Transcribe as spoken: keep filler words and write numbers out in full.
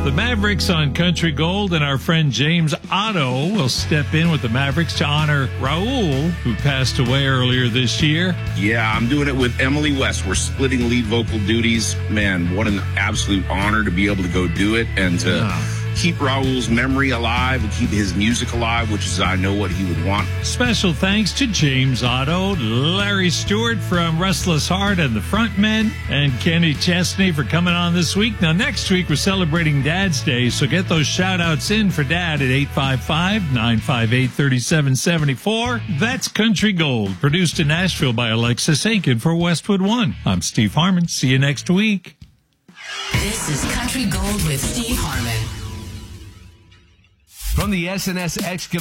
The Mavericks on Country Gold, and our friend James Otto will step in with the Mavericks to honor Raul, who passed away earlier this year. Yeah, I'm doing it with Emily West. We're splitting lead vocal duties. Man, what an absolute honor to be able to go do it and to Yeah. keep Raul's memory alive and keep his music alive, which is, I know, what he would want. Special thanks to James Otto, Larry Stewart from Restless Heart and the Frontmen, and Kenny Chesney for coming on this week. Now, next week, we're celebrating Dad's Day, so get those shout-outs in for Dad at eight five five, nine five eight, three seven seven four. That's Country Gold, produced in Nashville by Alexis Aiken for Westwood One. I'm Steve Harmon. See you next week. This is Country Gold with Steve Harmon. From the S and S Excavator